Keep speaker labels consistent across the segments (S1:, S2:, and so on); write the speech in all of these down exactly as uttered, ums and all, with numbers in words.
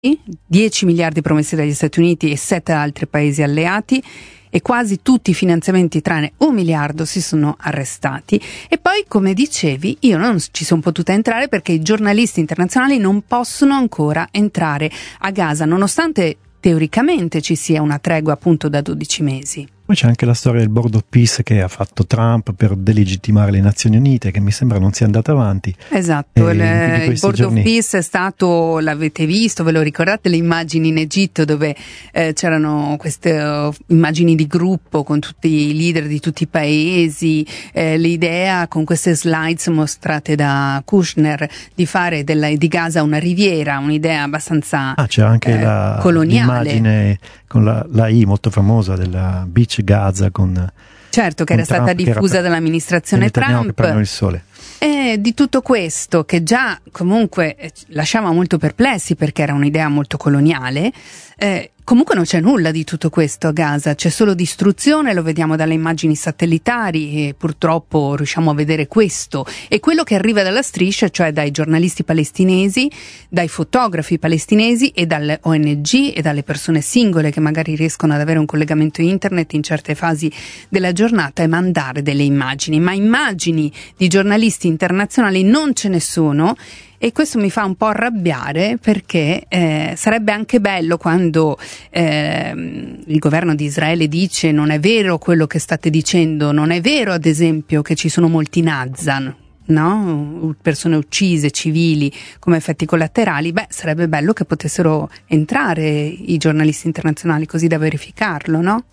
S1: dieci miliardi promessi dagli Stati Uniti e sette altri paesi alleati, e quasi tutti i finanziamenti tranne un miliardo si sono arrestati. E poi, come dicevi, io non ci sono potuta entrare perché i giornalisti internazionali non possono ancora entrare a Gaza, nonostante teoricamente ci sia una tregua appunto da dodici mesi.
S2: Poi c'è anche la storia del Board of Peace che ha fatto Trump per delegittimare le Nazioni Unite, che mi sembra non sia andata avanti.
S1: Esatto,
S2: eh,
S1: il, il Board
S2: giorni...
S1: of Peace è stato, l'avete visto, ve lo ricordate, le immagini in Egitto dove eh, c'erano queste uh, immagini di gruppo con tutti i leader di tutti i paesi, eh, l'idea con queste slides mostrate da Kushner di fare della, di Gaza una riviera, un'idea abbastanza
S2: ah, c'è anche
S1: eh,
S2: la,
S1: coloniale.
S2: L'immagine con la, la I molto famosa della Beach Gaza con
S1: certo che
S2: con
S1: era
S2: Trump,
S1: stata diffusa
S2: era,
S1: dall'amministrazione Trump,
S2: che prendono il sole.
S1: E di tutto questo, che già comunque eh, lasciava molto perplessi perché era un'idea molto coloniale, eh, comunque non c'è nulla di tutto questo a Gaza, c'è solo distruzione, lo vediamo dalle immagini satellitari e purtroppo riusciamo a vedere questo e quello che arriva dalla striscia, cioè dai giornalisti palestinesi, dai fotografi palestinesi e dalle O N G e dalle persone singole che magari riescono ad avere un collegamento internet in certe fasi della giornata e mandare delle immagini, ma immagini di giornalisti internazionali non ce ne sono. E questo mi fa un po' arrabbiare perché eh, sarebbe anche bello quando eh, il governo di Israele dice non è vero quello che state dicendo, non è vero ad esempio che ci sono molti Nazan, no? Persone uccise, civili come effetti collaterali. Beh, sarebbe bello che potessero entrare i giornalisti internazionali così da verificarlo, no?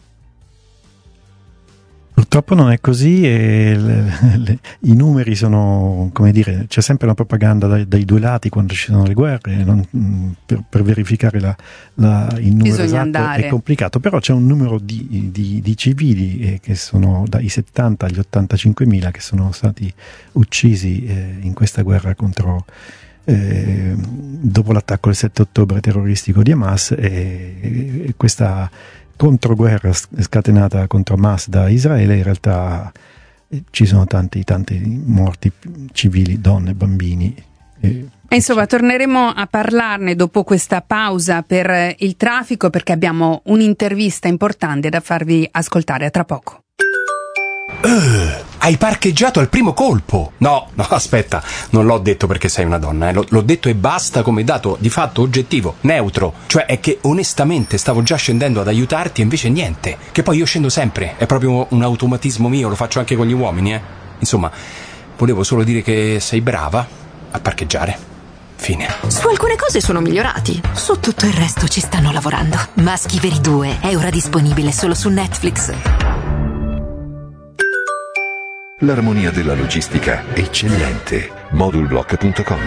S2: Purtroppo non è così e le, le, i numeri sono, come dire, c'è sempre una propaganda dai, dai due lati quando ci sono le guerre, non, per, per verificare la, la, il numero
S1: Bisogna
S2: esatto
S1: andare.
S2: È complicato, però c'è un numero di, di, di civili eh, che sono dai settanta agli ottantacinquemila che sono stati uccisi eh, in questa guerra contro eh, dopo l'attacco del sette ottobre terroristico di Hamas e, e questa controguerra scatenata contro Hamas da Israele, in realtà eh, ci sono tanti tanti morti civili, donne, bambini. E,
S1: e insomma torneremo a parlarne dopo questa pausa per il traffico perché abbiamo un'intervista importante da farvi ascoltare. A tra poco.
S3: Uh, hai parcheggiato al primo colpo. No, no, aspetta, non l'ho detto perché sei una donna, eh. L- l'ho detto e basta come dato di fatto oggettivo, neutro. Cioè è che onestamente stavo già scendendo ad aiutarti e invece niente. Che poi io scendo sempre, è proprio un automatismo mio, lo faccio anche con gli uomini, eh. Insomma, volevo solo dire che sei brava a parcheggiare. Fine.
S4: Su alcune cose sono migliorati, su tutto il resto ci stanno lavorando. Maschi Veri due è ora disponibile solo su Netflix.
S5: L'armonia della logistica eccellente. Modulblock punto com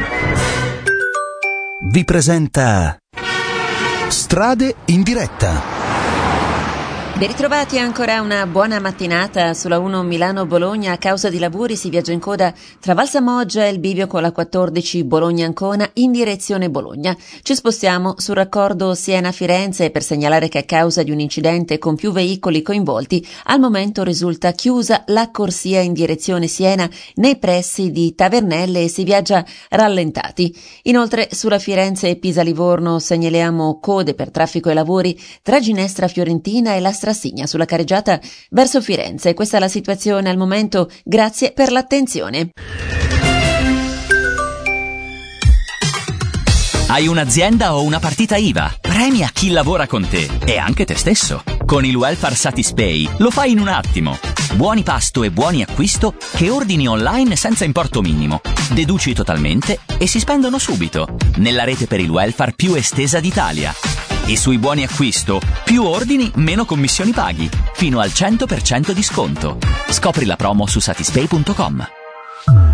S6: vi presenta Strade in diretta.
S7: Ben ritrovati, ancora una buona mattinata sulla uno Milano-Bologna. A causa di lavori si viaggia in coda tra Valsamoggia e il bivio con la quattordici Bologna-Ancona in direzione Bologna. Ci spostiamo sul raccordo Siena-Firenze per segnalare che a causa di un incidente con più veicoli coinvolti al momento risulta chiusa la corsia in direzione Siena nei pressi di Tavernelle e si viaggia rallentati. Inoltre sulla Firenze-Pisa-Livorno segnaliamo code per traffico e lavori tra Ginestra Fiorentina e la Strassigna sulla carreggiata verso Firenze. Questa è la situazione al momento. Grazie per l'attenzione.
S8: Hai un'azienda o una partita I V A? Premia chi lavora con te e anche te stesso. Con il Welfare Satispay lo fai in un attimo. Buoni pasto e buoni acquisto che ordini online senza importo minimo. Deduci totalmente e si spendono subito. Nella rete per il welfare più estesa d'Italia. E sui buoni acquisto, più ordini, meno commissioni paghi. Fino al cento per cento di sconto. Scopri la promo su satispay punto com.